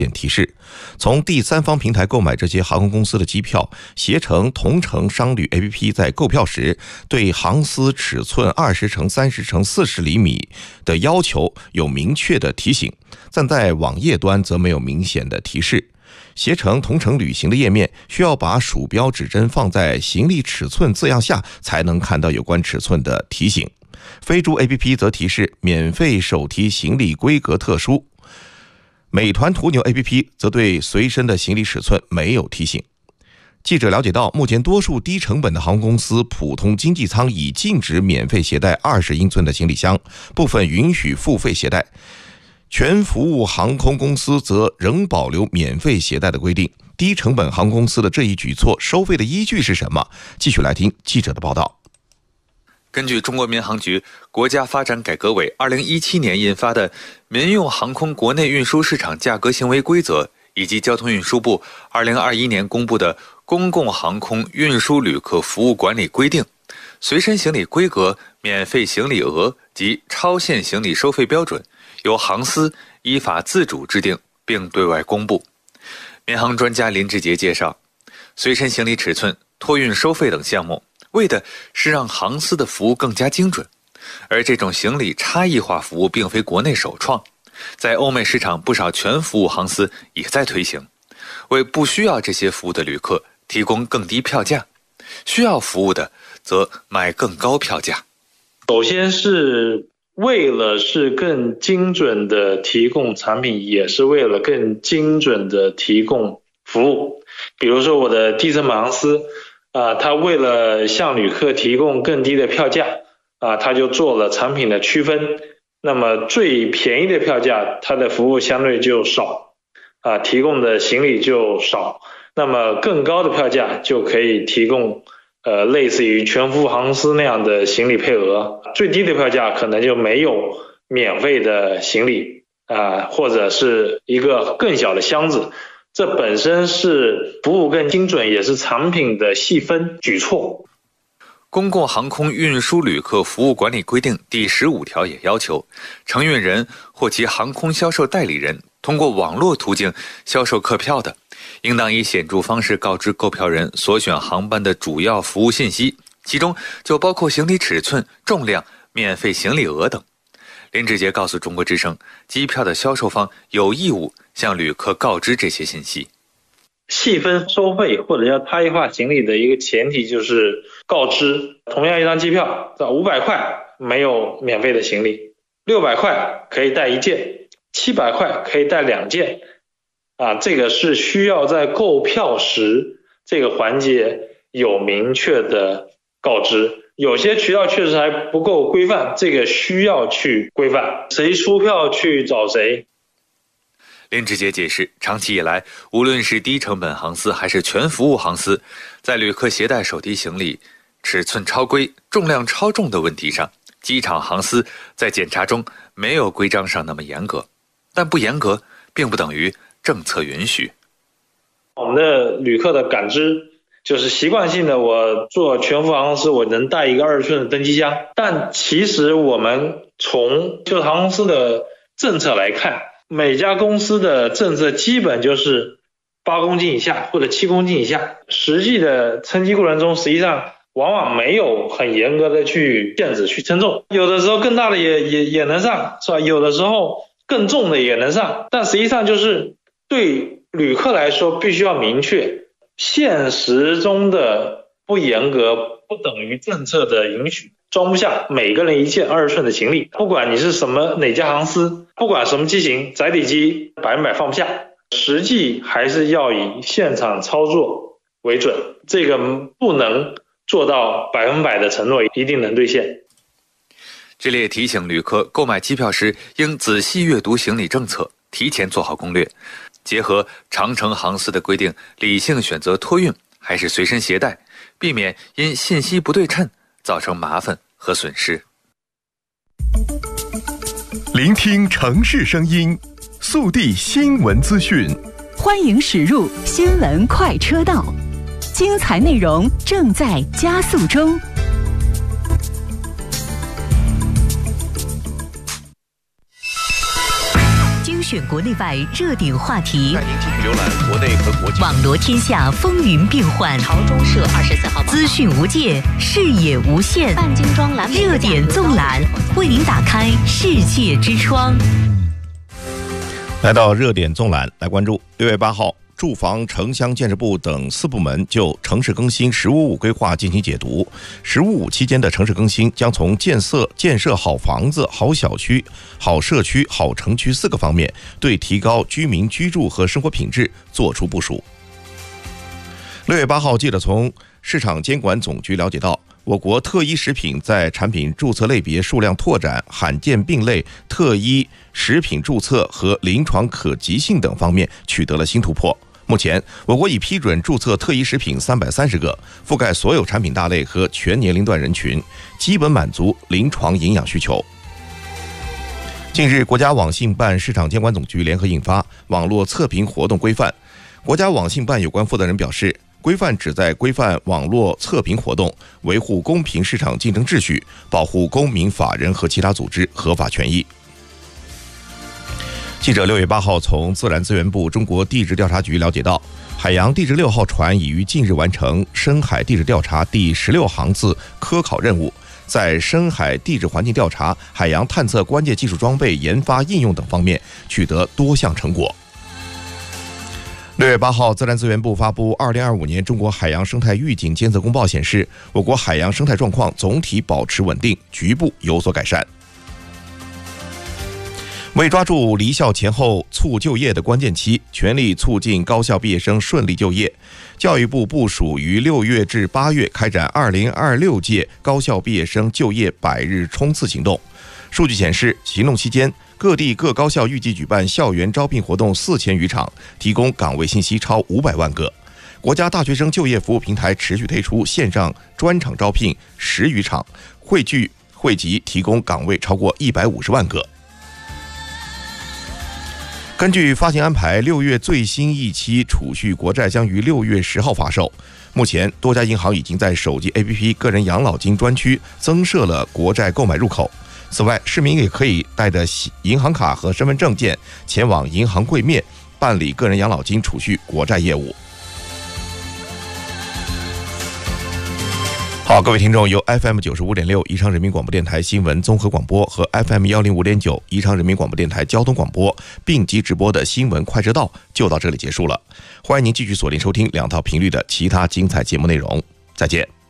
提示，从第三方平台购买这些航空公司的机票，携程、同程商旅 APP 在购票时对航司尺寸20×30×40厘米的要求有明确的提醒，但在网页端则没有明显的提示。携程、同程旅行的页面需要把鼠标指针放在行李尺寸字样下，才能看到有关尺寸的提醒。飞猪 APP 则提示免费手提行李规格特殊。美团途牛 APP 则对随身的行李尺寸没有提醒。记者了解到，目前多数低成本的航空公司普通经济舱已禁止免费携带20英寸的行李箱，部分允许付费携带。全服务航空公司则仍保留免费携带的规定。低成本航空公司的这一举措收费的依据是什么？继续来听记者的报道。 根据中国民航局、国家发展改革委2017年印发的《民用航空国内运输市场价格行为规则》，以及交通运输部2021年公布的《公共航空运输旅客服务管理规定》，随身行李规格、免费行李额及超限行李收费标准由航司依法自主制定并对外公布。民航专家林志杰介绍，随身行李尺寸、托运收费等项目为的是让航司的服务更加精准，而这种行李差异化服务并非国内首创，在欧美市场不少全服务航司也在推行，为不需要这些服务的旅客提供更低票价，需要服务的则卖更高票价。 首先是为了是更精准的提供产品，也是为了更精准的提供服务。比如说我的低成本航司他为了向旅客提供更低的票价他就做了产品的区分。那么最便宜的票价，它的服务相对就少提供的行李就少。那么更高的票价就可以提供类似于全服务航司那样的行李配额。最低的票价可能就没有免费的行李或者是一个更小的箱子。这本身是服务更精准，也是产品的细分举措。 公共航空运输旅客服务管理规定第15条也要求，承运人或其航空销售代理人通过网络途径销售客票的，应当以显著方式告知购票人所选航班的主要服务信息，其中就包括行李尺寸、重量、免费行李额等。林志杰告诉中国之声，机票的销售方有义务向旅客告知这些信息。 细分收费或者叫差异化行李的一个前提就是告知，同样一张机票500块没有免费的行李，600块可以带1件，700块可以带2件这个是需要在购票时这个环节有明确的告知。有些渠道确实还不够规范，这个需要去规范，谁出票去找谁。 林志杰解释，长期以来，无论是低成本航司还是全服务航司，在旅客携带手提行李尺寸超规、重量超重的问题上，机场航司在检查中没有规章上那么严格，但不严格并不等于政策允许。 我们的旅客的感知就是习惯性的，我做全服务航空公司我能带一个20寸的登机箱，但其实我们从就是航空公司的政策来看，每家公司的政策基本就是8公斤以下或者7公斤以下，实际的称机过程中实际上往往没有很严格的去限制去称重，有的时候更大的也能上，是吧？有的时候更重的也能上，但实际上就是对旅客来说必须要明确，现实中的不严格不等于政策的允许，装不下每个人1件20寸的行李，不管你是哪家航司，不管什么机型，载体机100%放不下，实际还是要以现场操作为准，这个不能做到100%的承诺一定能兑现。 这里也提醒旅客购买机票时应仔细阅读行李政策，提前做好攻略，结合长程航司的规定，理性选择托运还是随身携带，避免因信息不对称造成麻烦和损失。 聆听城市声音，速递新闻资讯， 欢迎驶入新闻快车道，精彩内容正在加速中。 选国内外热点话题， 带您继续浏览国内和国际网罗天下风云变幻。 朝中社24号资讯无界，视野无限。 半精装蓝莓热点纵览，为您打开世界之窗。 来到热点纵览，来关注6月8号。住房城乡建设部等4部门就城市更新“1055”规划进行解读。“1055”期间的城市更新将从建设好房子、好小区、好社区、好城区4个方面，对提高居民居住和生活品质作出部署。6月8号，记者从市场监管总局了解到，我国特一食品在产品注册类别数量拓展、罕见病类特一食品注册和临床可及性等方面取得了新突破。目前，我国已批准注册特一食品330个，覆盖所有产品大类和全年龄段人群，基本满足临床营养需求。近日，国家网信办、市场监管总局联合印发《网络测评活动规范》。国家网信办有关负责人表示，规范旨在规范网络测评活动，维护公平市场竞争秩序，保护公民、法人和其他组织合法权益。记者6月8号从自然资源部中国地质调查局了解到，海洋地质6号船已于近日完成深海地质调查第16航次科考任务，在深海地质环境调查、海洋探测关键技术装备研发应用等方面取得多项成果。6月8号，自然资源部发布2025年中国海洋生态预警监测公报显示，我国海洋生态状况总体保持稳定，局部有所改善。为抓住离校前后促就业的关键期，全力促进高校毕业生顺利就业，教育部部署于6月至8月开展2026届高校毕业生就业100日冲刺行动。数据显示，行动期间，各地各高校预计举办校园招聘活动4000余场，提供岗位信息超500万个。国家大学生就业服务平台持续推出线上专场招聘10余场，汇集提供岗位超过150万个。根据发行安排，6月最新一期储蓄国债将于6月10号发售。目前，多家银行已经在手机 APP 个人养老金专区增设了国债购买入口。此外，市民也可以带着银行卡和身份证件前往银行柜面办理个人养老金储蓄国债业务。好，各位听众，由 FM 95.6宜昌人民广播电台新闻综合广播和 FM 105.9宜昌人民广播电台交通广播并机直播的新闻快车道就到这里结束了。欢迎您继续锁定收听2套频率的其他精彩节目内容。再见。